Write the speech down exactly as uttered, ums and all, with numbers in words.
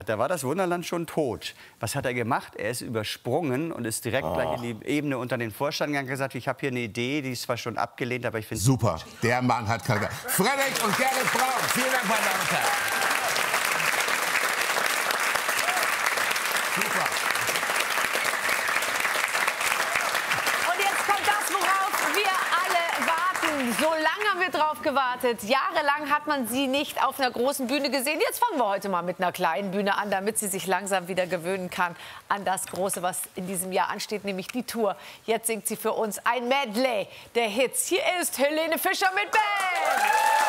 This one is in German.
Da war das Wunderland schon tot. Was hat er gemacht? Er ist übersprungen und ist direkt oh. gleich in die Ebene unter den Vorstand gegangen und gesagt, ich habe hier eine Idee, die ist zwar schon abgelehnt, aber ich finde... Super, der Mann hat keine... Frederik und Gerrit Braun, vielen Dank, meine Damen und Herren. Super. Und jetzt kommt das, worauf wir alle warten. So lange haben wir drauf gewartet. Jahrelang hat man sie nicht auf einer großen Bühne gesehen. Jetzt fangen wir heute mal mit einer kleinen Bühne an, damit sie sich langsam wieder gewöhnen kann an das Große, was in diesem Jahr ansteht, nämlich die Tour. Jetzt singt sie für uns ein Medley der Hits. Hier ist Helene Fischer mit Band.